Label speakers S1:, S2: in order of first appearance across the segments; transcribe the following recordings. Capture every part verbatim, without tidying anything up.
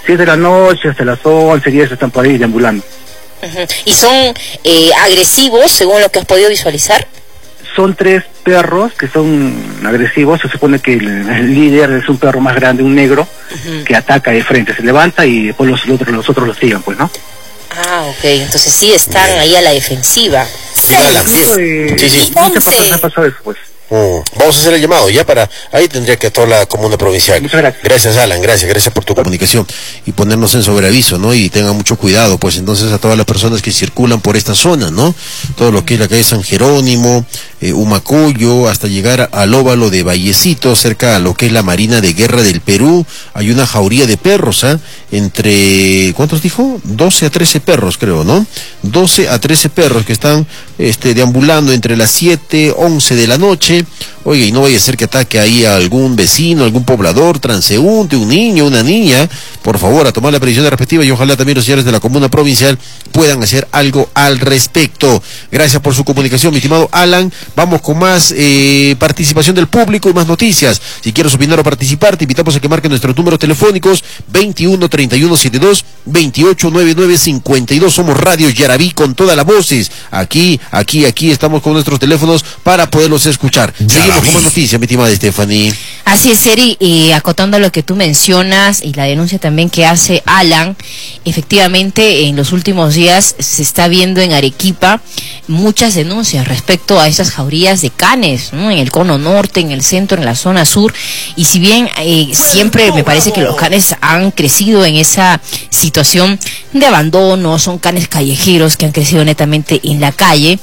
S1: siete de la noche hasta las once, diez están por ahí deambulando.
S2: Uh-huh. ¿Y son eh, agresivos, según lo que has podido visualizar?
S1: Son tres perros que son agresivos. Se supone que el, el líder es un perro más grande, un negro, uh-huh, que ataca de frente, se levanta y después los, los, otros, los otros lo siguen, pues, ¿no?
S2: Ah, ok, entonces sí están Bien. ahí a la defensiva.
S1: Sí, eh, sí, sí. Muchas personas han pasado eso, pues.
S3: Mm, vamos a hacer el llamado ya para, ahí tendría que toda la comuna provincial.
S1: Muchas gracias.
S3: Gracias, Alan, gracias, gracias por tu comunicación y ponernos en sobreaviso, ¿no? Y tengan mucho cuidado, pues entonces a todas las personas que circulan por esta zona, ¿no? Todo lo que es la calle San Jerónimo, eh, Humacoyo, hasta llegar al óvalo de Vallecito, cerca a lo que es la Marina de Guerra del Perú, hay una jauría de perros, ¿ah? ¿eh? Entre, ¿cuántos dijo? doce a trece perros, creo, ¿no? doce a trece perros que están este, deambulando entre las siete, once de la noche. Oye, y no vaya a ser que ataque ahí a algún vecino, algún poblador, transeúnte, un niño, una niña. Por favor, a tomar la previsión respectiva y ojalá también los señores de la comuna provincial puedan hacer algo al respecto. Gracias por su comunicación, mi estimado Alan. Vamos con más eh, participación del público y más noticias. Si quieres opinar o participar, te invitamos a que marquen nuestros números telefónicos veintiuno, treinta y uno, setenta y dos, veintiocho, noventa y nueve, cincuenta y dos. Somos Radio Yaraví con todas las voces. Aquí, aquí, aquí estamos con nuestros teléfonos para poderlos escuchar. Seguimos con más noticias, mi estimada Stephanie.
S2: Así es, Eri, y acotando lo que tú mencionas y la denuncia también que hace Alan, efectivamente en los últimos días se está viendo en Arequipa muchas denuncias respecto a esas jaurías de canes, ¿no? En el cono norte, en el centro, en la zona sur, y si bien eh, siempre me parece que los canes han crecido en esa situación de abandono, son canes callejeros que han crecido netamente en la calle,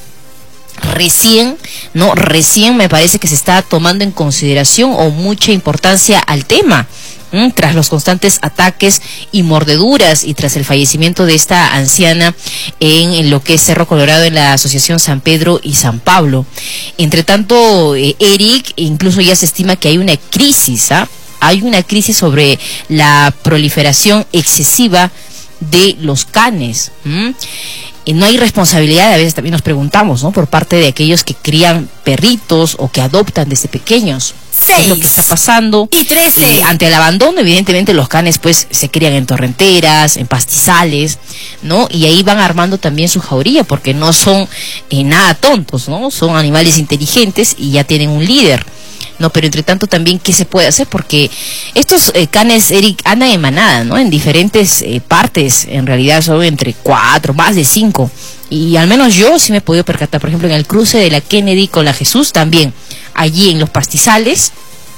S2: recién, no, recién me parece que se está tomando en consideración o mucha importancia al tema, ¿m? Tras los constantes ataques y mordeduras y tras el fallecimiento de esta anciana en, en lo que es Cerro Colorado en la Asociación San Pedro y San Pablo. Entre tanto, eh, Eric, incluso ya se estima que hay una crisis, ¿ah? Hay una crisis sobre la proliferación excesiva de los canes. ¿m? Y no hay responsabilidad, a veces también nos preguntamos, ¿no? Por parte de aquellos que crían perritos o que adoptan desde pequeños. ¿Qué es lo que está pasando?
S4: Y trece.
S2: Y ante el abandono, evidentemente los canes pues se crían en torrenteras, en pastizales, ¿no? Y ahí van armando también su jauría, porque no son eh, nada tontos, ¿no? Son animales inteligentes y ya tienen un líder. No, pero entre tanto también, ¿qué se puede hacer? Porque estos eh, canes, Eric, andan en manada, ¿no? En diferentes eh, partes, en realidad son entre cuatro, más de cinco. Y al menos yo sí me he podido percatar, por ejemplo, en el cruce de la Kennedy con la Jesús también, allí en los pastizales,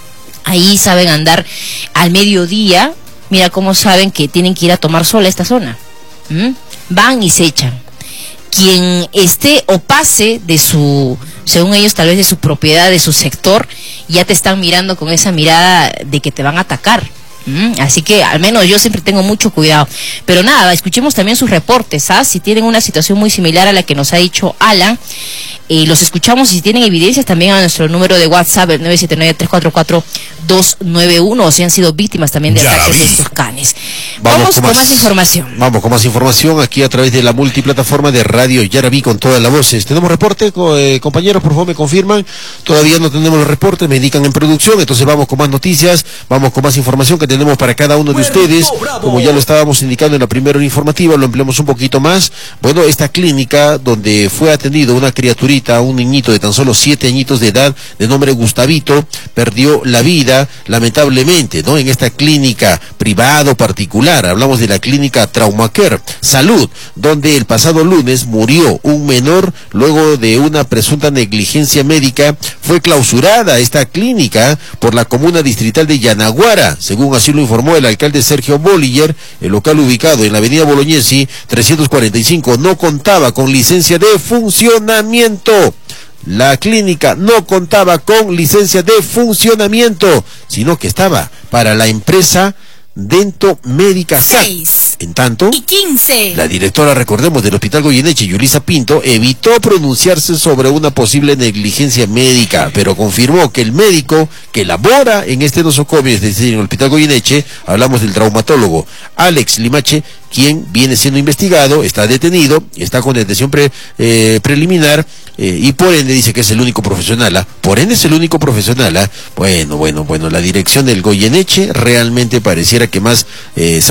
S2: ahí saben andar al mediodía, mira cómo saben que tienen que ir a tomar sol a esta zona. ¿Mm? Van y se echan. Quien esté o pase de su, según ellos tal vez de su propiedad, de su sector, ya te están mirando con esa mirada de que te van a atacar. ¿Mm? Así que al menos yo siempre tengo mucho cuidado. Pero nada, escuchemos también sus reportes, ¿ah? Si tienen una situación muy similar a la que nos ha dicho Alan, eh, los escuchamos. Y si tienen evidencias también a nuestro número de WhatsApp, el nueve siete nueve, tres cuatro cuatro, dos nueve uno, o si han sido víctimas también de
S3: Ya
S2: ataques de
S3: vi.
S2: estos canes.
S3: Vamos,
S2: Vamos
S3: con
S2: con
S3: más.
S2: más información.
S3: Vamos con más información aquí a través de la multiplataforma de Radio Yaraví con todas las voces. ¿Tenemos reporte, co- eh, compañeros? Por favor, me confirman. Todavía no tenemos los reportes, me indican en producción. Entonces vamos con más noticias, vamos con más información que tenemos para cada uno de ustedes. Como ya lo estábamos indicando en la primera hora informativa, lo empleamos un poquito más. Bueno, esta clínica donde fue atendido una criaturita, un niñito de tan solo siete añitos de edad, de nombre Gustavito, perdió la vida, lamentablemente, ¿no? En esta clínica privada particular, hablamos de la clínica Traumacare Salud, donde el pasado lunes murió un menor luego de una presunta negligencia médica. Fue clausurada esta clínica por la comuna distrital de Yanaguara, según así lo informó el alcalde Sergio Bolliger. El local ubicado en la avenida Bolognesi trescientos cuarenta y cinco no contaba con licencia de funcionamiento. La clínica no contaba con licencia de funcionamiento, sino que estaba para la empresa Dento Médica S A P. En tanto,
S4: Y quince.
S3: la directora, recordemos, del Hospital Goyeneche, Yulisa Pinto, evitó pronunciarse sobre una posible negligencia médica, pero confirmó que el médico que labora en este nosocomio, es decir, en el Hospital Goyeneche, hablamos del traumatólogo Alex Limache, quien viene siendo investigado, está detenido, está con detención pre, eh, preliminar, eh, y por ende dice que es el único profesional, ¿ah? Por ende es el único profesional, ¿ah? Bueno, bueno, bueno, la dirección del Goyeneche realmente pareciera que más eh,